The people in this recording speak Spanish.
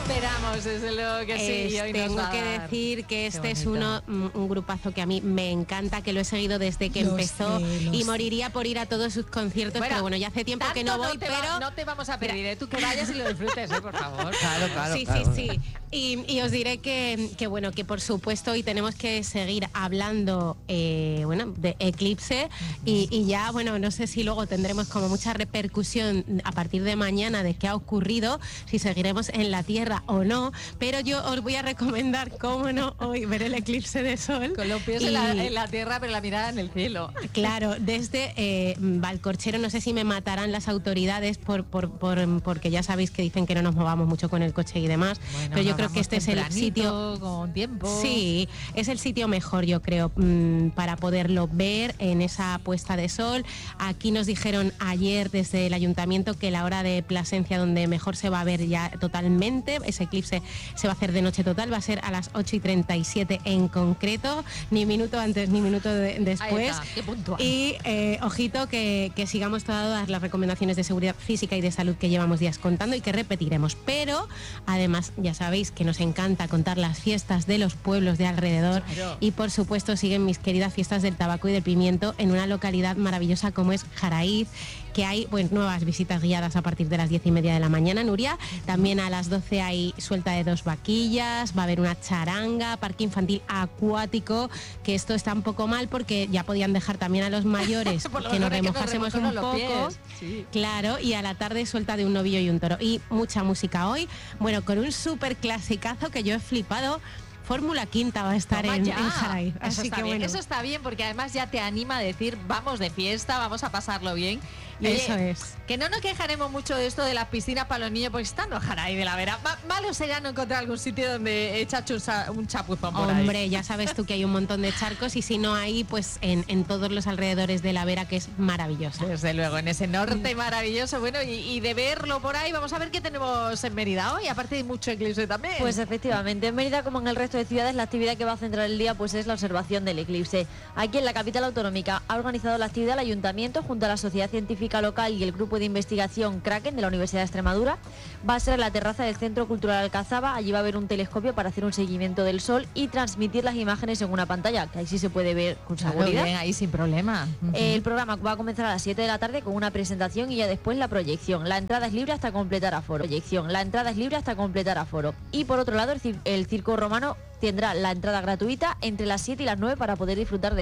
esperamos, desde luego que sí. Hoy tengo que decir que este es un grupazo que a mí me encanta, que lo he seguido desde que empezó y moriría por ir a todos sus conciertos, pero bueno, ya hace tiempo que no voy, pero... No te vamos a pedir, tú que vayas y lo disfrutes, por favor. Claro. Sí. Y os diré que bueno, que por supuesto hoy tenemos que seguir hablando de Eclipse y ya, bueno, no sé si luego tendremos como mucha repercusión a partir de mañana de qué ha ocurrido, si seguiremos en la Tierra o no, pero yo os voy a recomendar, cómo no, hoy ver el eclipse de sol. Con los pies en la tierra, pero la mirada en el cielo. Claro, desde Valcorchero, no sé si me matarán las autoridades porque ya sabéis que dicen que no nos movamos mucho con el coche y demás, pero yo creo que este es el sitio con tiempo. Sí, es el sitio mejor, yo creo, para poderlo ver en esa puesta de sol. Aquí nos dijeron ayer desde el ayuntamiento que la hora de Plasencia donde mejor se va a ver ya totalmente, ese eclipse se va a hacer de noche total, va a ser a las 8:37 en concreto, ni minuto antes ni minuto después. Qué puntual. Y ojito que sigamos todas las recomendaciones de seguridad física y de salud que llevamos días contando y que repetiremos, pero además ya sabéis que nos encanta contar las fiestas de los pueblos de alrededor, claro. Y por supuesto siguen mis queridas fiestas del tabaco y del pimiento en una localidad maravillosa como es Jaraíz, que hay nuevas visitas guiadas a partir de las 10:30 de la mañana, Nuria. También a las 12 hay suelta de 2 vaquillas, va a haber una charanga, parque infantil acuático, que esto está un poco mal porque ya podían dejar también a los mayores que nos remojásemos un poco. Sí. Claro, y a la tarde suelta de un novillo y un toro. Y mucha música hoy, bueno, con un súper clasicazo que yo he flipado. Fórmula Quinta va a estar en Jaraíz. Así que bueno. Eso está bien porque además ya te anima a decir vamos de fiesta, vamos a pasarlo bien. Y eso es. Que no nos quejaremos mucho de esto de las piscinas para los niños porque estando en Jaraíz de la Vera. Malo será no encontrar algún sitio donde echar un chapuzón por ahí. Hombre, ya sabes tú que hay un montón de charcos y si no hay, pues en todos los alrededores de la Vera, que es maravillosa. Desde luego, en ese norte maravilloso. Bueno, y de verlo por ahí, vamos a ver qué tenemos en Mérida hoy, aparte de mucho eclipse también. Pues efectivamente, en Mérida como en el resto de ciudades, la actividad que va a centrar el día pues es la observación del eclipse. Aquí en la capital autonómica ha organizado la actividad el ayuntamiento junto a la Sociedad Científica Local y el grupo de investigación Kraken de la Universidad de Extremadura. Va a ser en la terraza del Centro Cultural Alcazaba. Allí va a haber un telescopio para hacer un seguimiento del sol y transmitir las imágenes en una pantalla, que ahí sí se puede ver con seguridad. Bien, ahí sin problema. El programa va a comenzar a las 7 de la tarde con una presentación y ya después la proyección. La entrada es libre hasta completar aforo. Y por otro lado, el circo romano tendrá la entrada gratuita entre las 7 y las 9 para poder disfrutar de